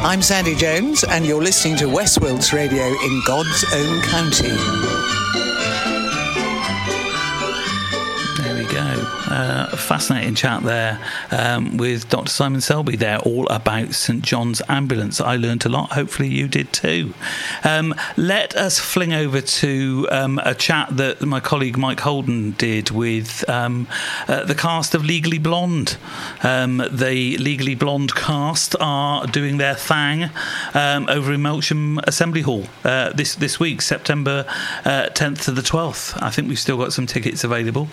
I'm Sandy Jones, and you're listening to West Wilts Radio in God's own county. There we go. Fascinating chat there with Dr. Simon Selby there, all about St John's Ambulance. I learned a lot. Hopefully you did too. Let us fling over to a chat that my colleague Mike Holden did with the cast of Legally Blonde. The Legally Blonde cast are doing their thing over in Melksham Assembly Hall this week, September 10th to the 12th. I think we've still got some tickets available.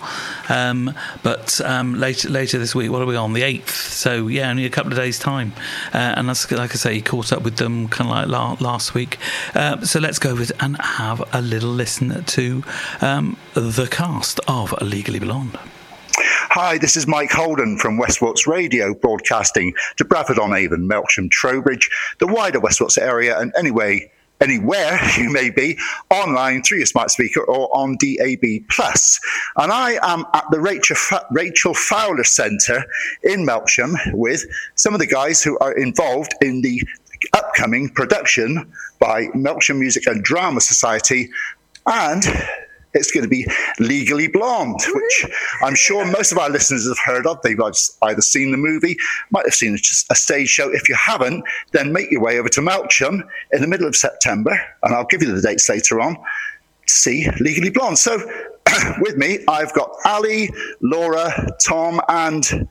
But later this week, what are we on? The 8th. So, yeah, only a couple of days' time. And that's, like I say, he caught up with them kind of like last week. So let's go over and have a little listen to the cast of Legally Blonde. Hi, this is Mike Holden from West Wilts Radio, broadcasting to Bradford-on-Avon, Melksham, Trowbridge, the wider West Wilts area, and anywhere you may be, online through your smart speaker or on DAB+. And I am at the Rachel Fowler Centre in Melksham with some of the guys who are involved in the upcoming production by Melksham Music and Drama Society, and it's going to be Legally Blonde, which I'm sure most of our listeners have heard of. They've either seen the movie, might have seen a stage show. If you haven't, then make your way over to Melksham in the middle of September, and I'll give you the dates later on, to see Legally Blonde. So with me, I've got Ali, Laura, Tom, and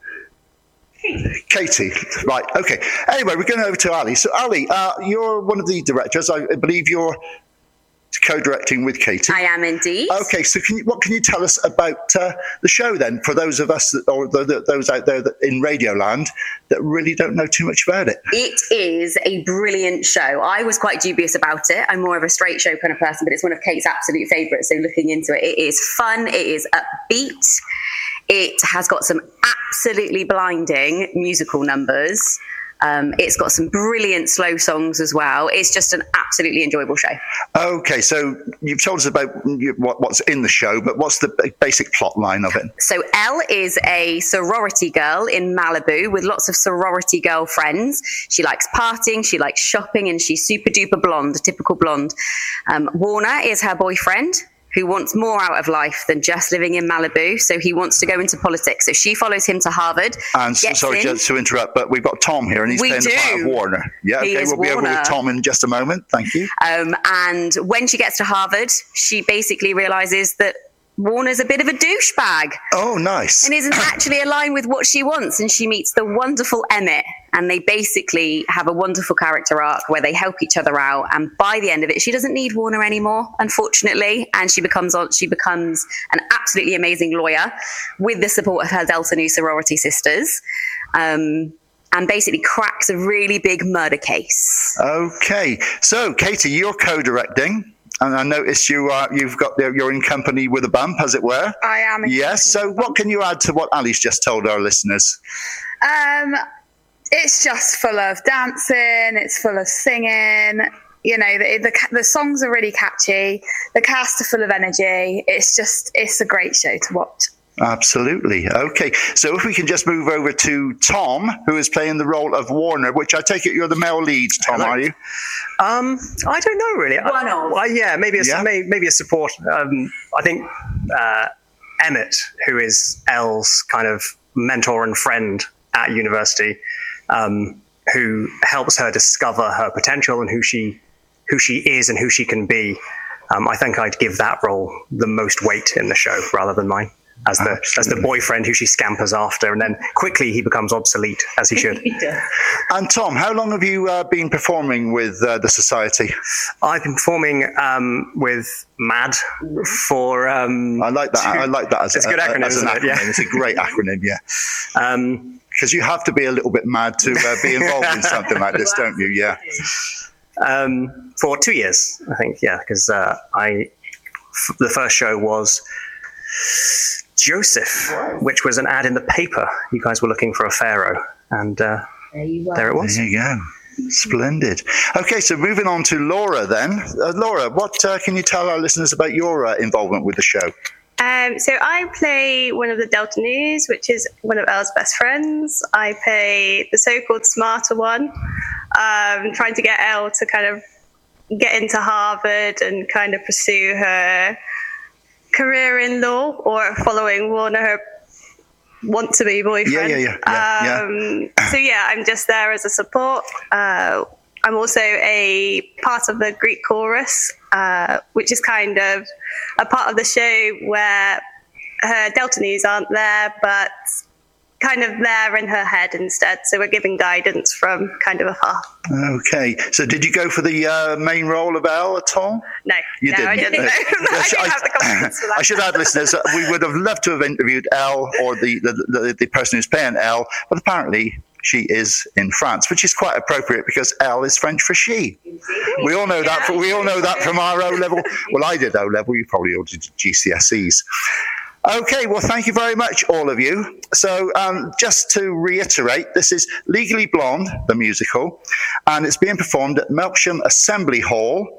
Katie. Right, okay. Anyway, we're going over to Ali. So Ali, you're one of the directors. I believe you're co-directing with Katie. I am indeed. Okay, so what can you tell us about the show then, for those of us those out there in Radioland that really don't know too much about it? It is a brilliant show. I was quite dubious about it. I'm more of a straight show kind of person, but it's one of Kate's absolute favourites, so looking into it, it is fun, it is upbeat, it has got some absolutely blinding musical numbers. It's got some brilliant slow songs as well. It's just an absolutely enjoyable show. Okay, so you've told us about what's in the show, but what's the basic plot line of it? So Elle is a sorority girl in Malibu with lots of sorority girl friends. She likes partying, she likes shopping, and she's super duper blonde, a typical blonde. Warner is her boyfriend, who wants more out of life than just living in Malibu, so he wants to go into politics. So she follows him to Harvard. And sorry just to interrupt, but we've got Tom here, and he's playing the part of Warner. Yeah, okay, we'll be over with Tom in just a moment. Thank you. And when she gets to Harvard, she basically realizes that Warner's a bit of a douchebag. Oh, nice. And isn't actually aligned with what she wants. And she meets the wonderful Emmett. And they basically have a wonderful character arc where they help each other out. And by the end of it, she doesn't need Warner anymore, unfortunately. And she becomes an absolutely amazing lawyer with the support of her Delta Nu sorority sisters. And basically cracks a really big murder case. Okay. So, Katie, you're co-directing. And I noticed you're in company with a bump, as it were. I am. Yes. So what can you add to what Ali's just told our listeners? It's just full of dancing. It's full of singing. You know, the songs are really catchy. The cast are full of energy. It's a great show to watch. Absolutely. Okay, so if we can just move over to Tom, who is playing the role of Warner, which I take it you're the male lead, Tom, Hello. Are you? I don't know really. Maybe a support. I think Emmett, who is Elle's kind of mentor and friend at university, who helps her discover her potential and who she is and who she can be. I think I'd give that role the most weight in the show rather than mine. As the boyfriend who she scampers after, and then quickly he becomes obsolete, as he should. And Tom, how long have you been performing with the Society? I've been performing with MAD for... I like that. I like that as a good acronym, isn't it? Yeah. It's a great acronym, yeah. Because you have to be a little bit mad to be involved in something like this, don't you? Yeah. For 2 years, I think, yeah, because the first show was Joseph, which was an ad in the paper. You guys were looking for a pharaoh, and there it was. There you go. Splendid. Okay, so moving on to Laura then. Laura, what can you tell our listeners about your involvement with the show? So I play one of the Delta Nus, which is one of Elle's best friends. I play the so-called smarter one. trying to get Elle to kind of get into Harvard and kind of pursue her career in law, or following Warner, her want-to-be boyfriend. So yeah, I'm just there as a support. I'm also a part of the Greek chorus, which is kind of a part of the show where her Deltanese aren't there, but kind of there in her head instead. So we're giving guidance from kind of afar. Okay. So did you go for the main role of Elle at all? No. You didn't? I didn't. I didn't have the confidence for that. I should add, listeners, we would have loved to have interviewed Elle, or the person who's playing Elle, but apparently she is in France, which is quite appropriate because Elle is French for she. We all know that. We all know that from our O level. Well, I did O level. You probably all did GCSEs. Okay, well, thank you very much, all of you. So just to reiterate, this is Legally Blonde, the musical, and it's being performed at Melksham Assembly Hall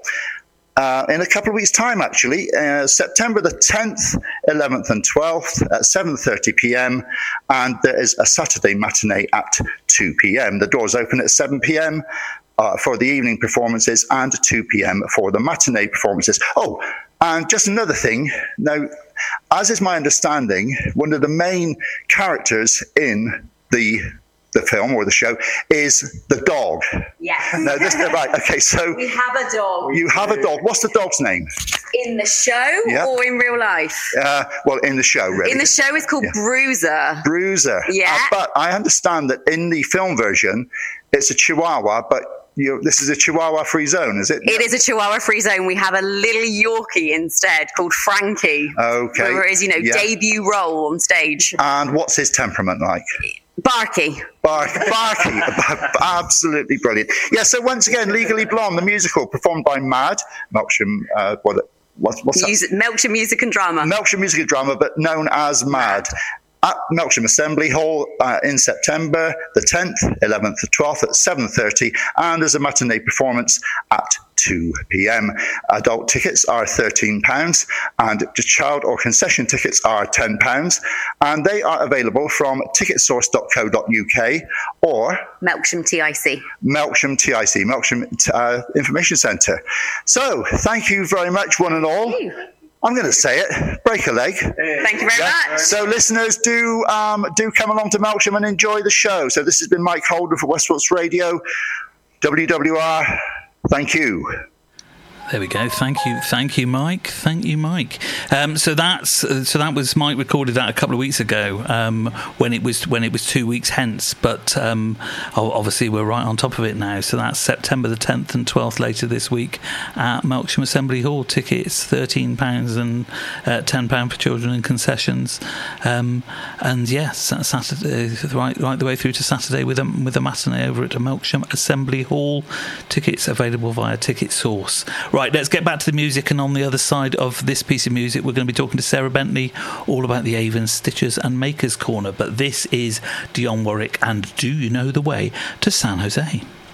in a couple of weeks' time, actually, September the 10th, 11th and 12th at 7:30 p.m. And there is a Saturday matinee at 2 p.m. The doors open at 7 p.m. For the evening performances and 2 p.m. for the matinee performances. Oh, and just another thing. Now, as is my understanding, one of the main characters in the film or the show is the dog. Yes. No, right. Okay, so we have a dog. You have a dog. What's the dog's name? In the show or in real life? Well, in the show, really. In the show, it's called Bruiser. Bruiser. Yeah. But I understand that in the film version, it's a Chihuahua, but this is a Chihuahua-free zone, is it? It is a Chihuahua-free zone. We have a little Yorkie instead called Frankie. Okay. For his, debut role on stage. And what's his temperament like? Barky. Barky. Absolutely brilliant. Yeah, so once again, Legally Blonde, the musical, performed by MAD, Melksham, what's that? Melksham Music and Drama. Melksham Music and Drama, but known as MAD. At Melksham Assembly Hall in September the 10th, 11th, and 12th at 7:30, and there's a matinee performance at 2 p.m. Adult tickets are £13, and just child or concession tickets are £10, and they are available from ticketsource.co.uk or Melksham TIC. Melksham TIC, Melksham Information Centre. So, thank you very much, one and all. I'm going to say it. Break a leg. Thank you very much. So, listeners, do come along to Melksham and enjoy the show. So, this has been Mike Holden for Westwatch Radio, WWR. Thank you. There we go. Thank you, Mike. So that was Mike recorded that a couple of weeks ago when it was 2 weeks hence. But obviously we're right on top of it now. So that's September the 10th and 12th later this week at Melksham Assembly Hall. Tickets £13 and £10 for children and concessions. And yes, Saturday right the way through to Saturday with a matinee over at Melksham Assembly Hall. Tickets available via Ticket Source. Right, let's get back to the music, and on the other side of this piece of music we're going to be talking to Sarah Bentley all about the Avon Stitchers and Makers Corner, but this is Dionne Warwick and Do You Know the Way to San Jose?